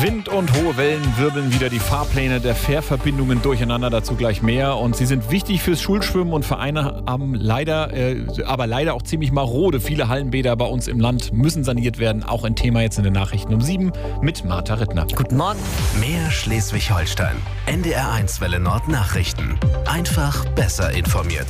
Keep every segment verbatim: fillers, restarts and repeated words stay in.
Wind und hohe Wellen wirbeln wieder die Fahrpläne der Fährverbindungen durcheinander, dazu gleich mehr. Und sie sind wichtig fürs Schulschwimmen und Vereine haben leider, äh, aber leider auch ziemlich marode. Viele Hallenbäder bei uns im Land müssen saniert werden. Auch ein Thema jetzt in den Nachrichten um sieben mit Martha Rittner. Guten Morgen. Mehr Schleswig-Holstein. N D R eins Welle Nord Nachrichten. Einfach besser informiert.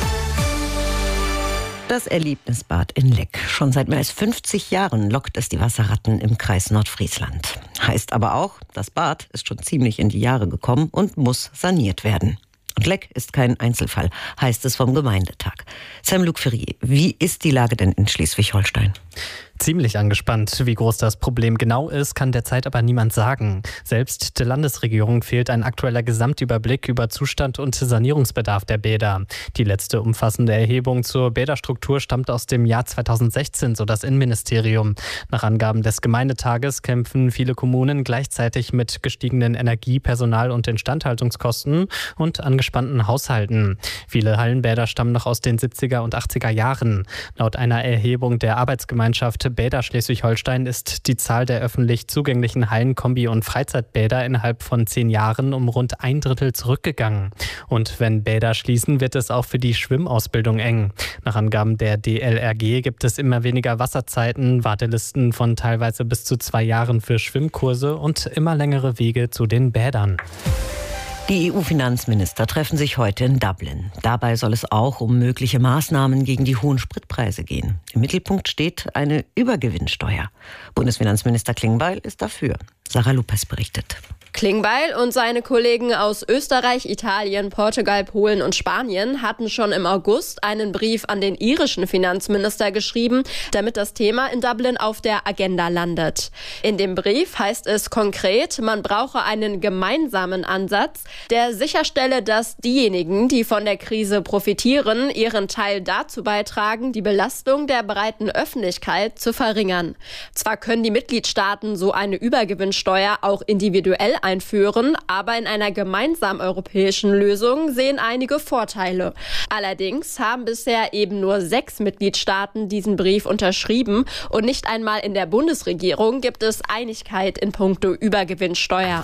Das Erlebnisbad in Leck. Schon seit mehr als fünfzig Jahren lockt es die Wasserratten im Kreis Nordfriesland. Heißt aber auch, das Bad ist schon ziemlich in die Jahre gekommen und muss saniert werden. Und Leck ist kein Einzelfall, heißt es vom Gemeindetag. Saint-Luc Ferrier, wie ist die Lage denn in Schleswig-Holstein? Ziemlich angespannt. Wie groß das Problem genau ist, kann derzeit aber niemand sagen. Selbst der Landesregierung fehlt ein aktueller Gesamtüberblick über Zustand und Sanierungsbedarf der Bäder. Die letzte umfassende Erhebung zur Bäderstruktur stammt aus dem Jahr zweitausendsechzehn, so das Innenministerium. Nach Angaben des Gemeindetages kämpfen viele Kommunen gleichzeitig mit gestiegenen Energie-, Personal- und Instandhaltungskosten und angespannten Haushalten. Viele Hallenbäder stammen noch aus den siebziger und achtziger Jahren. Laut einer Erhebung der Arbeitsgemeinschaft Bäder Schleswig-Holstein ist die Zahl der öffentlich zugänglichen Hallen-, Kombi- und Freizeitbäder innerhalb von zehn Jahren um rund ein Drittel zurückgegangen. Und wenn Bäder schließen, wird es auch für die Schwimmausbildung eng. Nach Angaben der D L R G gibt es immer weniger Wasserzeiten, Wartelisten von teilweise bis zu zwei Jahren für Schwimmkurse und immer längere Wege zu den Bädern. Die E U-Finanzminister treffen sich heute in Dublin. Dabei soll es auch um mögliche Maßnahmen gegen die hohen Spritpreise gehen. Im Mittelpunkt steht eine Übergewinnsteuer. Bundesfinanzminister Klingbeil ist dafür. Sarah Lopez berichtet. Klingbeil und seine Kollegen aus Österreich, Italien, Portugal, Polen und Spanien hatten schon im August einen Brief an den irischen Finanzminister geschrieben, damit das Thema in Dublin auf der Agenda landet. In dem Brief heißt es konkret, man brauche einen gemeinsamen Ansatz, der sicherstelle, dass diejenigen, die von der Krise profitieren, ihren Teil dazu beitragen, die Belastung der breiten Öffentlichkeit zu verringern. Zwar können die Mitgliedstaaten so eine Übergewinnsteuer auch individuell einführen, aber in einer gemeinsamen europäischen Lösung sehen einige Vorteile. Allerdings haben bisher eben nur sechs Mitgliedstaaten diesen Brief unterschrieben und nicht einmal in der Bundesregierung gibt es Einigkeit in puncto Übergewinnsteuer.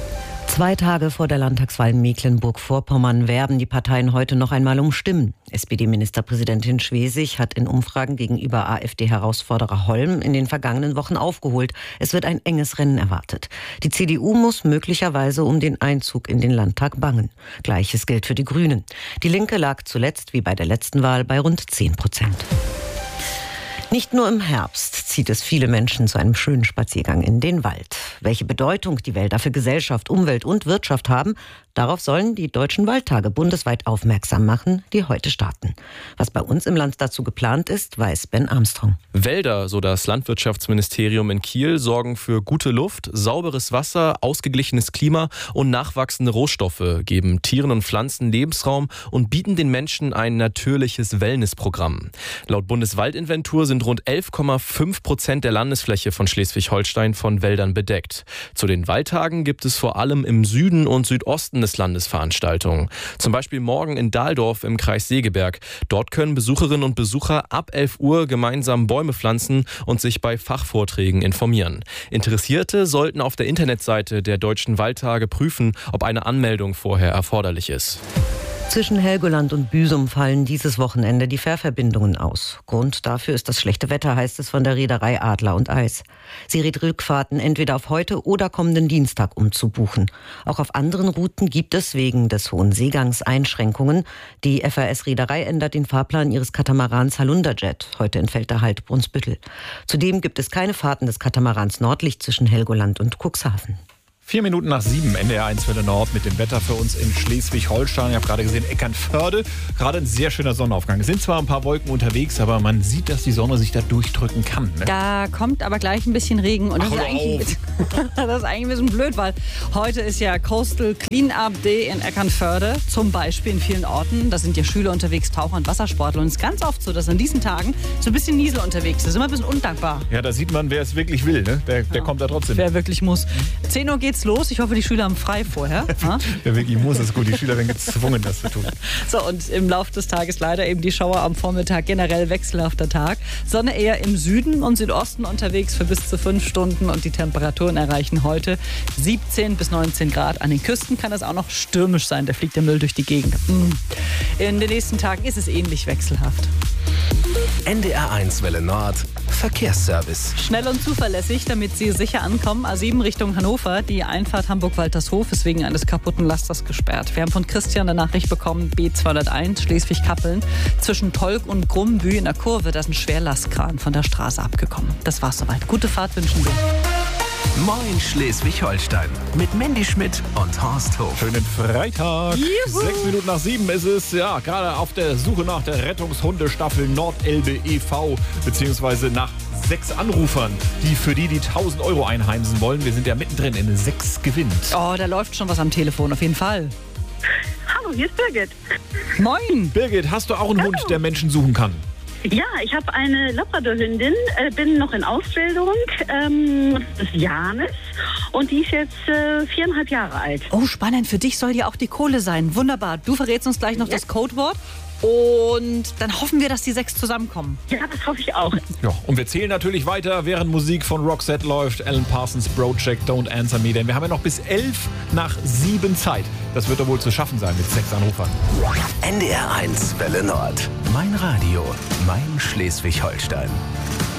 Zwei Tage vor der Landtagswahl in Mecklenburg-Vorpommern werben die Parteien heute noch einmal um Stimmen. S P D-Ministerpräsidentin Schwesig hat in Umfragen gegenüber AfD-Herausforderer Holm in den vergangenen Wochen aufgeholt. Es wird ein enges Rennen erwartet. Die C D U muss möglicherweise um den Einzug in den Landtag bangen. Gleiches gilt für die Grünen. Die Linke lag zuletzt, wie bei der letzten Wahl, bei rund zehn Prozent. Nicht nur im Herbst zieht es viele Menschen zu einem schönen Spaziergang in den Wald. Welche Bedeutung die Wälder für Gesellschaft, Umwelt und Wirtschaft haben, darauf sollen die Deutschen Waldtage bundesweit aufmerksam machen, die heute starten. Was bei uns im Land dazu geplant ist, weiß Ben Armstrong. Wälder, so das Landwirtschaftsministerium in Kiel, sorgen für gute Luft, sauberes Wasser, ausgeglichenes Klima und nachwachsende Rohstoffe, geben Tieren und Pflanzen Lebensraum und bieten den Menschen ein natürliches Wellnessprogramm. Laut Bundeswaldinventur sind rund elf Komma fünf Prozent der Landesfläche von Schleswig-Holstein von Wäldern bedeckt. Zu den Waldtagen gibt es vor allem im Süden und Südosten des Landes Veranstaltungen. Zum Beispiel morgen in Dahldorf im Kreis Segeberg. Dort können Besucherinnen und Besucher ab elf Uhr gemeinsam Bäume pflanzen und sich bei Fachvorträgen informieren. Interessierte sollten auf der Internetseite der Deutschen Waldtage prüfen, ob eine Anmeldung vorher erforderlich ist. Zwischen Helgoland und Büsum fallen dieses Wochenende die Fährverbindungen aus. Grund dafür ist das schlechte Wetter, heißt es von der Reederei Adler und Eis. Sie rät Rückfahrten entweder auf heute oder kommenden Dienstag umzubuchen. Auch auf anderen Routen gibt es wegen des hohen Seegangs Einschränkungen. Die F A S-Reederei ändert den Fahrplan ihres Katamarans Halunderjet. Heute entfällt der Halt Brunsbüttel. Zudem gibt es keine Fahrten des Katamarans Nordlicht zwischen Helgoland und Cuxhaven. Vier Minuten nach sieben, N D R eins Welle Nord mit dem Wetter für uns in Schleswig-Holstein. Ich habe gerade gesehen, Eckernförde, gerade ein sehr schöner Sonnenaufgang. Es sind zwar ein paar Wolken unterwegs, aber man sieht, dass die Sonne sich da durchdrücken kann. Ne? Da kommt aber gleich ein bisschen Regen und das, Ach, ist eigentlich, das ist eigentlich ein bisschen blöd, weil heute ist ja Coastal Cleanup Day in Eckernförde, zum Beispiel in vielen Orten. Da sind ja Schüler unterwegs, Taucher und Wassersportler. Und es ist ganz oft so, dass an diesen Tagen so ein bisschen Niesel unterwegs ist. Immer ein bisschen undankbar. Ja, da sieht man, wer es wirklich will. Ne? Der, der ja. kommt da trotzdem. Wer wirklich muss. zehn Uhr geht geht's los. Ich hoffe, die Schüler haben frei vorher. Ja, wirklich muss es gut. Die Schüler werden gezwungen, das zu tun. So, und im Laufe des Tages leider eben die Schauer am Vormittag. Generell wechselhafter Tag. Sonne eher im Süden und Südosten unterwegs für bis zu fünf Stunden. Und die Temperaturen erreichen heute siebzehn bis neunzehn Grad. An den Küsten kann es auch noch stürmisch sein. Da fliegt der Müll durch die Gegend. In den nächsten Tagen ist es ähnlich wechselhaft. N D R eins Welle Nord, Verkehrsservice. Schnell und zuverlässig, damit Sie sicher ankommen. A sieben Richtung Hannover. Die Einfahrt Hamburg-Waltershof ist wegen eines kaputten Lasters gesperrt. Wir haben von Christian eine Nachricht bekommen, B zweihunderteins Schleswig-Kappeln. Zwischen Tolk und Grumbü in der Kurve, da ist ein Schwerlastkran von der Straße abgekommen. Das war's soweit. Gute Fahrt wünschen wir. Moin Schleswig-Holstein mit Mandy Schmidt und Horst Hof. Schönen Freitag. Juhu. Sechs Minuten nach sieben ist es. Ja, gerade auf der Suche nach der Rettungshundestaffel Nordelbe e V beziehungsweise nach sechs Anrufern, die für die die tausend Euro einheimsen wollen. Wir sind ja mittendrin in sechs gewinnt. Oh, da läuft schon was am Telefon, auf jeden Fall. Hallo, hier ist Birgit. Moin. Birgit, hast du auch einen Hallo. Hund, der Menschen suchen kann? Ja, ich habe eine Labrador-Hündin, äh, bin noch in Ausbildung, ähm, das ist Janis und die ist jetzt äh, viereinhalb Jahre alt. Oh, spannend, für dich soll ja auch die Kohle sein. Wunderbar, du verrätst uns gleich noch ja. das Codewort und dann hoffen wir, dass die sechs zusammenkommen. Ja, das hoffe ich auch. Ja, und wir zählen natürlich weiter, während Musik von Roxette läuft, Alan Parsons Project, Don't Answer Me, denn wir haben ja noch bis elf nach sieben Zeit. Das wird doch wohl zu schaffen sein mit sechs Anrufern. N D R eins Welle Nord. Mein Radio, mein Schleswig-Holstein.